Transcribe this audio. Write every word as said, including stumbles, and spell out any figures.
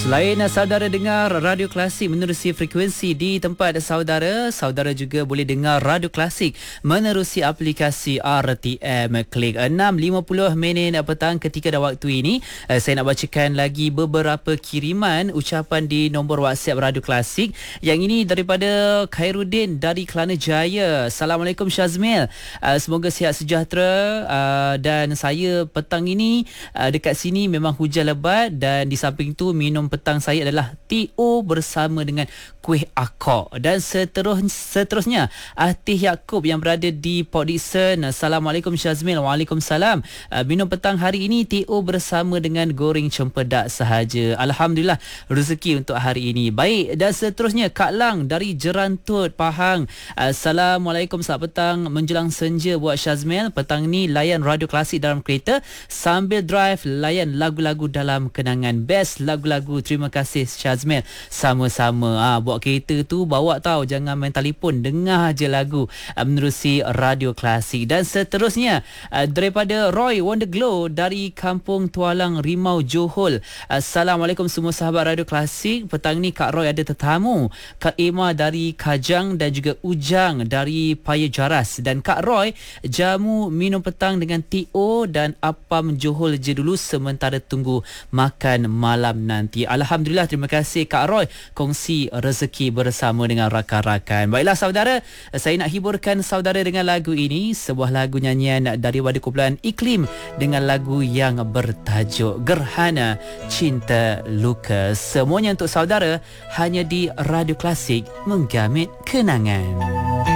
Selain saudara dengar Radio Klasik menerusi frekuensi di tempat saudara, saudara juga boleh dengar Radio Klasik menerusi aplikasi R T M Klik. enam lima puluh minit petang ketika dan waktu ini, saya nak bacakan lagi beberapa kiriman ucapan di nombor WhatsApp Radio Klasik. Yang ini daripada Khairuddin dari Kelana Jaya. Assalamualaikum Syazmil, semoga sihat sejahtera, dan saya petang ini dekat sini memang hujan lebat, dan di samping tu minum petang saya adalah T O bersama dengan kuih akok. Dan seterus, seterusnya Atih Yaakob yang berada di Port Dickson. Assalamualaikum Syazmil. Waalaikumsalam. Uh, minum petang hari ini T O bersama dengan goreng cempedak sahaja. Alhamdulillah rezeki untuk hari ini. Baik, dan seterusnya Kak Lang dari Jerantut, Pahang. Assalamualaikum, selamat petang menjelang senja buat Syazmil. Petang ni layan Radio Klasik dalam kereta sambil drive, layan lagu-lagu dalam kenangan. Best lagu-lagu. Terima kasih Syazmil. Sama-sama. Ah, buat kereta tu bawa tahu, jangan main telefon, dengar je lagu uh, menerusi Radio Klasik. Dan seterusnya uh, daripada Roy Wonderglow dari Kampung Tualang Rimau, Johor. Assalamualaikum semua sahabat Radio Klasik. Petang ni Kak Roy ada tetamu, Kak Emma dari Kajang dan juga Ujang dari Paya Jaras. Dan Kak Roy jamu minum petang dengan T O dan apam Johor je dulu sementara tunggu makan malam nanti. Alhamdulillah, terima kasih Kak Roy kongsi rezeki bersama dengan rakan-rakan. Baiklah saudara, saya nak hiburkan saudara dengan lagu ini, sebuah lagu nyanyian daripada kumpulan Iklim dengan lagu yang bertajuk Gerhana Cinta Luka. Semuanya untuk saudara hanya di Radio Klasik, menggamit kenangan.